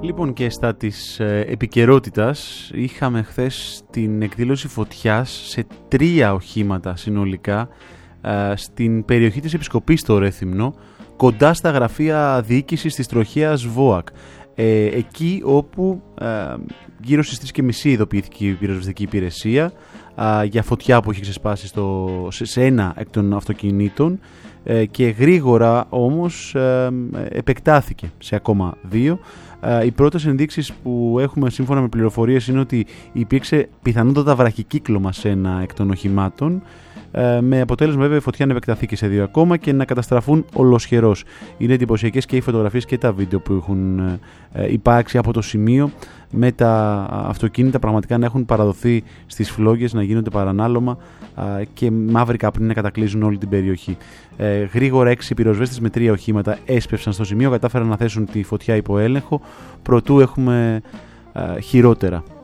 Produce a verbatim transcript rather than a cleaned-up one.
Λοιπόν, και στα της ε, επικαιρότητας είχαμε χθες την εκδήλωση φωτιάς σε τρία οχήματα συνολικά ε, στην περιοχή της Επισκοπής στο Ρέθυμνο, κοντά στα γραφεία διοίκησης της τροχέας ΒΟΑΚ. Ε, εκεί όπου ε, γύρω στις τρεις και μισή ειδοποιήθηκε η πυροσβεστική υπηρεσία ε, για φωτιά που είχε ξεσπάσει στο, σε, σε ένα εκ των αυτοκινήτων ε, και γρήγορα όμως ε, επεκτάθηκε σε ακόμα δύο. Οι πρώτες ενδείξεις που έχουμε σύμφωνα με πληροφορίες είναι ότι υπήρξε πιθανότατα βραχικύκλωμα σε ένα εκ των οχημάτων, με αποτέλεσμα βέβαια η φωτιά να επεκταθεί και σε δύο ακόμα και να καταστραφούν ολοσχερώς. Είναι εντυπωσιακές και οι φωτογραφίες και τα βίντεο που έχουν υπάρξει από το σημείο, με τα αυτοκίνητα πραγματικά να έχουν παραδοθεί στις φλόγες, να γίνονται παρανάλωμα και μαύροι καπνοί να κατακλείζουν όλη την περιοχή. Ε, γρήγορα έξι πυροσβέστες με τρία οχήματα έσπευσαν στο σημείο, κατάφεραν να θέσουν τη φωτιά υπό έλεγχο, προτού έχουμε α, χειρότερα